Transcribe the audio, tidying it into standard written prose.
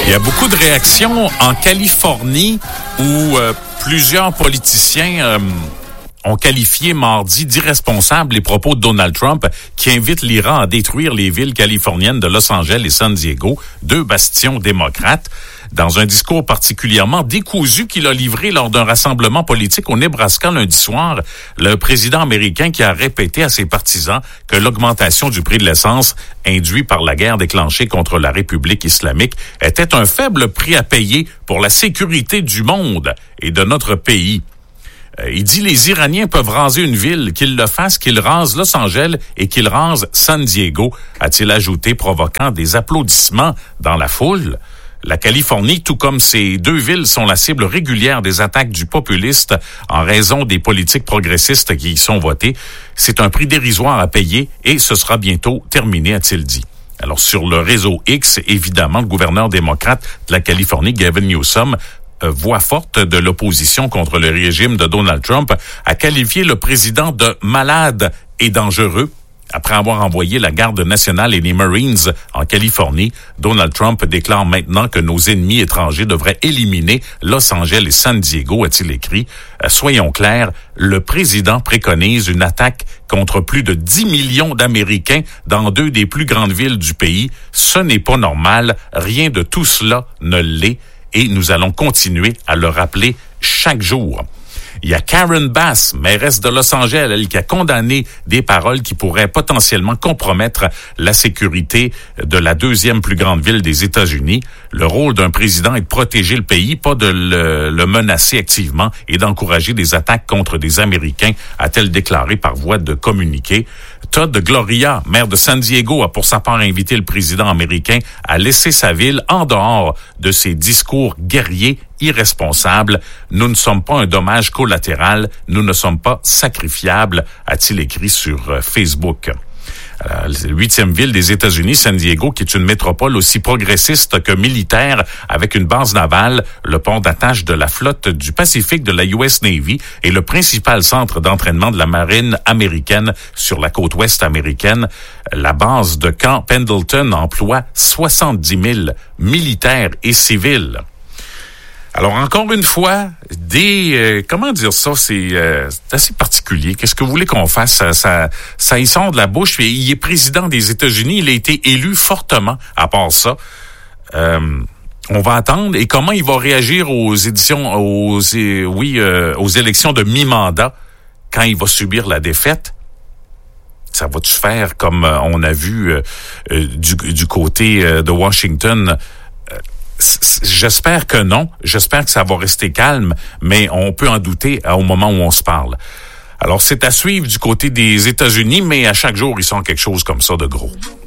Il y a beaucoup de réactions en Californie où plusieurs politiciens ont qualifié mardi d'irresponsables les propos de Donald Trump qui invite l'Iran à détruire les villes californiennes de Los Angeles et San Diego, deux bastions démocrates. Dans un discours particulièrement décousu qu'il a livré lors d'un rassemblement politique au Nebraska lundi soir, le président américain qui a répété à ses partisans que l'augmentation du prix de l'essence induite par la guerre déclenchée contre la République islamique était un faible prix à payer pour la sécurité du monde et de notre pays. Il dit les Iraniens peuvent raser une ville, qu'ils le fassent, qu'ils rasent Los Angeles et qu'ils rasent San Diego, a-t-il ajouté, provoquant des applaudissements dans la foule. La Californie, tout comme ces deux villes, sont la cible régulière des attaques du populiste en raison des politiques progressistes qui y sont votées. C'est un prix dérisoire à payer et ce sera bientôt terminé, a-t-il dit. Alors, sur le réseau X, évidemment, le gouverneur démocrate de la Californie, Gavin Newsom, voix forte de l'opposition contre le régime de Donald Trump, a qualifié le président de malade et dangereux. Après avoir envoyé la garde nationale et les Marines en Californie, Donald Trump déclare maintenant que nos ennemis étrangers devraient éliminer Los Angeles et San Diego, a-t-il écrit. Soyons clairs, le président préconise une attaque contre plus de 10 millions d'Américains dans deux des plus grandes villes du pays. Ce n'est pas normal, rien de tout cela ne l'est et nous allons continuer à le rappeler chaque jour. Il y a Karen Bass, mairesse de Los Angeles, elle, qui a condamné des paroles qui pourraient potentiellement compromettre la sécurité de la deuxième plus grande ville des États-Unis. Le rôle d'un président est de protéger le pays, pas de le menacer activement et d'encourager des attaques contre des Américains, a-t-elle déclaré par voie de communiqué. Todd Gloria, maire de San Diego, a pour sa part invité le président américain à laisser sa ville en dehors de ses discours guerriers irresponsables. Nous ne sommes pas un dommage collatéral, nous ne sommes pas sacrifiables, a-t-il écrit sur Facebook. La 8e ville des États-Unis, San Diego, qui est une métropole aussi progressiste que militaire, avec une base navale, le port d'attache de la flotte du Pacifique de la US Navy et le principal centre d'entraînement de la marine américaine sur la côte ouest américaine. La base de camp Pendleton emploie 70 000 militaires et civils. Alors, encore une fois, comment dire ça, c'est assez particulier. Qu'est-ce que vous voulez qu'on fasse? Ça y sort de la bouche. Il est président des États-Unis. Il a été élu fortement, à part ça. On va attendre. Et comment il va réagir aux élections de mi-mandat quand il va subir la défaite? Ça va-tu faire comme on a vu du côté de Washington? J'espère que non. J'espère que ça va rester calme, mais on peut en douter au moment où on se parle. Alors, c'est à suivre du côté des États-Unis, mais à chaque jour, ils sont quelque chose comme ça de gros.